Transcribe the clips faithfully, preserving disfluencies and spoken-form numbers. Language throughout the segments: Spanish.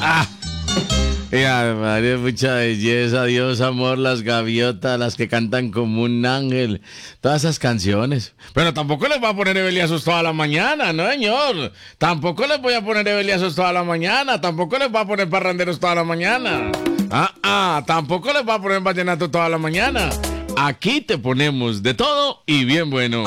Ah. Mira, María, mucha belleza, Dios, amor, las gaviotas, las que cantan como un ángel, todas esas canciones. Pero tampoco les voy a poner Ebeliazos toda la mañana, ¿no, señor? Tampoco les voy a poner Ebeliazos toda la mañana, tampoco les voy a poner parranderos toda la mañana. Ah, ah, tampoco les voy a poner vallenato toda la mañana. Aquí te ponemos de todo y bien bueno.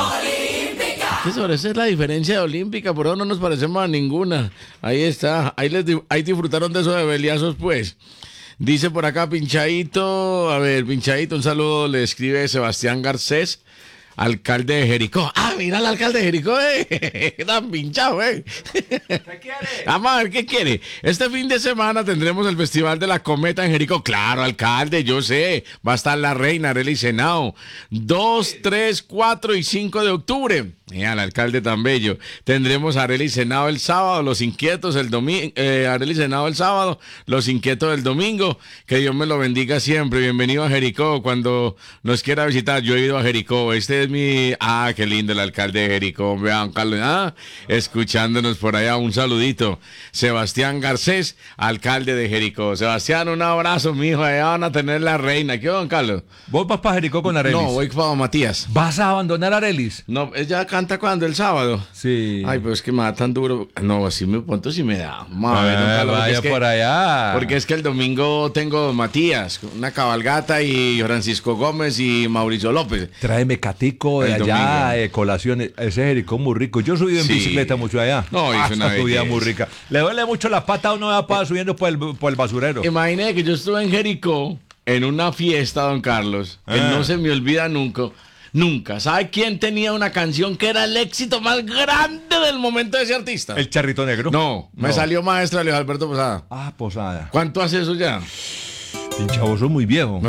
¿Qué sobre esa es la diferencia de Olímpica? Por eso no nos parecemos a ninguna. Ahí está. Ahí, les, ahí disfrutaron de esos de Beliazos, pues. Dice por acá Pinchadito. A ver, Pinchadito, un saludo. Le escribe Sebastián Garcés, alcalde de Jericó. Ah, mira al alcalde de Jericó, eh. Tan pinchado, eh. ¿Qué quiere? Vamos a ver qué quiere. Este fin de semana tendremos el Festival de la Cometa en Jericó. Claro, alcalde, yo sé. Va a estar la reina Arely Senao. dos, tres, cuatro y cinco de octubre. Mira, el alcalde tan bello. Tendremos a Arely Senao el sábado, los inquietos el domingo. Eh, Arely Senao el sábado, los inquietos el domingo. Que Dios me lo bendiga siempre. Bienvenido a Jericó. Cuando nos quiera visitar, yo he ido a Jericó. Este es mi. Ah, qué lindo el alcalde de Jericó. Vean, Carlos. Ah, escuchándonos por allá. Un saludito. Sebastián Garcés, alcalde de Jericó. Sebastián, un abrazo, mijo. Allá van a tener la reina. ¿Qué, don Carlos? ¿Vos vas para Jericó con Arelis? No, voy para Matías. ¿Vas a abandonar a Arelis? No, ella canta cuando, el sábado. Sí. Ay, pues es que me da tan duro. No, así me punto si me da. Madre, Ah, don Carlos, vaya es que, por allá. Porque es que el domingo tengo Matías, una cabalgata, y Francisco Gómez y Mauricio López. Tráeme catico de El allá, domingo. eh, colaciones. Ese Jericó muy rico. Yo subí en Sí. bicicleta mucho allá. No, hizo ah, una esa subida belleza. muy rica. Le duele mucho la pata a uno va para subiendo por el, por el basurero. Imagínate que yo estuve en Jericó en una fiesta, don Carlos, que Ah. no se me olvida nunca. Nunca. ¿Sabe quién tenía una canción que era el éxito más grande del momento de ese artista? ¿El charrito negro? No, me No. salió maestra Luis Alberto Posada. Ah, posada. ¿Cuánto hace eso ya? Pincha, vos sos muy viejo.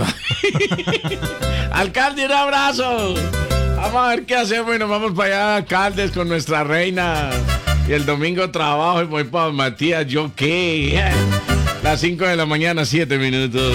Alcalde, un abrazo. Vamos a ver qué hacemos y nos vamos para allá, alcaldes, con nuestra reina. Y el domingo trabajo y voy para Matías. ¿Yo qué? Las cinco de la mañana, siete minutos.